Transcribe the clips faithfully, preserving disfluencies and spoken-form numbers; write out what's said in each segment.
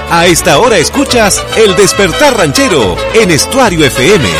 A esta hora escuchas El Despertar Ranchero en Estuario F M.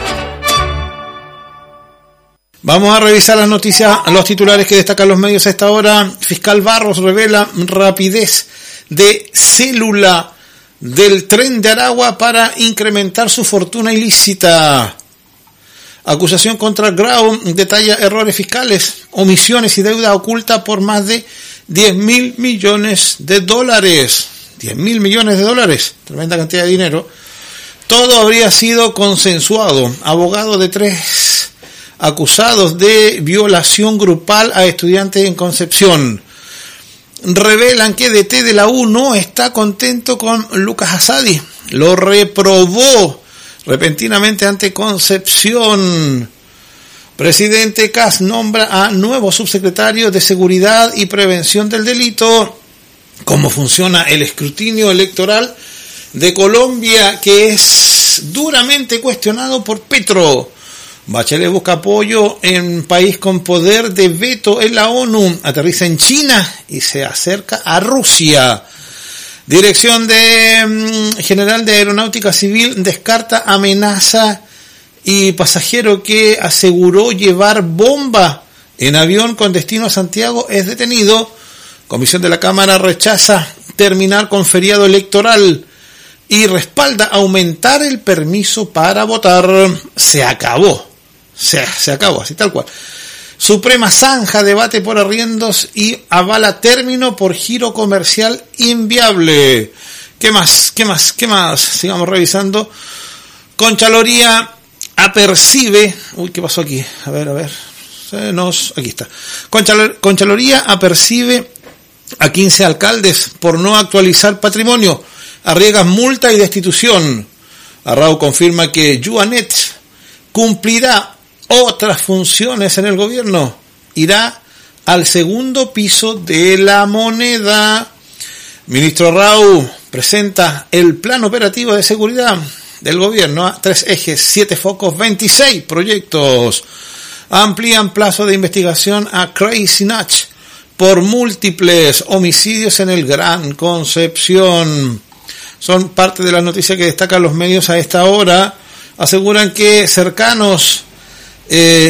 Vamos a revisar las noticias, los titulares que destacan los medios a esta hora. Fiscal Barros revela rapidez de célula del Tren de Aragua para incrementar su fortuna ilícita. Acusación contra Grau detalla errores fiscales, omisiones y deuda oculta por más de diez mil millones de dólares. diez mil millones de dólares, tremenda cantidad de dinero. Todo habría sido consensuado. Abogado de tres acusados de violación grupal a estudiantes en Concepción. Revelan que D T de la U no está contento con Lucas Asadi. Lo reprobó repentinamente ante Concepción. Presidente Kast nombra a nuevo subsecretario de Seguridad y Prevención del Delito. Cómo funciona el escrutinio electoral de Colombia, que es duramente cuestionado por Petro. Bachelet busca apoyo en país con poder de veto en la ONU. Aterriza en China y se acerca a Rusia. Dirección de um, General de Aeronáutica Civil descarta amenaza y pasajero que aseguró llevar bomba en avión con destino a Santiago es detenido. Comisión de la Cámara rechaza terminar con feriado electoral y respalda aumentar el permiso para votar. Se acabó. Se, se acabó, así tal cual. Suprema zanja debate por arriendos y avala término por giro comercial inviable. ¿Qué más? ¿Qué más? ¿Qué más? Sigamos revisando. Conchaloría apercibe... Uy, ¿qué pasó aquí? A ver, a ver. Se nos... Aquí está. Conchal... Conchaloría apercibe a quince alcaldes por no actualizar patrimonio. Arriesgan multa y destitución. Arrau confirma que Juanet cumplirá otras funciones en el gobierno. Irá al segundo piso de la Moneda. Ministro Arrau presenta el plan operativo de seguridad del gobierno. Tres ejes, siete focos, veintiséis proyectos. Amplían plazo de investigación a Crazy Natch por múltiples homicidios en el Gran Concepción. Son parte de las noticias que destacan los medios a esta hora. Aseguran que cercanos eh,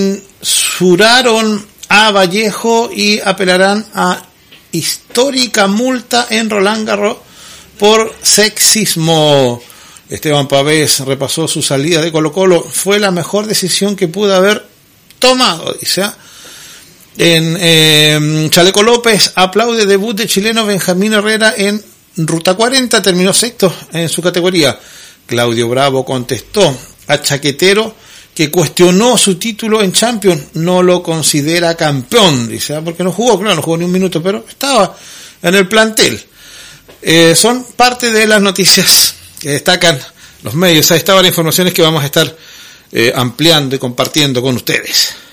censuraron a Vallejo y apelarán a histórica multa en Roland Garros por sexismo. Esteban Pavés repasó su salida de Colo-Colo. Fue la mejor decisión que pudo haber tomado, dice. En eh, Chaleco López aplaude debut de chileno Benjamín Herrera en Ruta cuarenta, terminó sexto en su categoría. Claudio Bravo contestó a Chaquetero que cuestionó su título en Champions, no lo considera campeón, dice, porque no jugó, claro, no jugó ni un minuto, pero estaba en el plantel. Eh, son parte de las noticias que destacan los medios. A esta hora, informaciones que vamos a estar eh, ampliando y compartiendo con ustedes.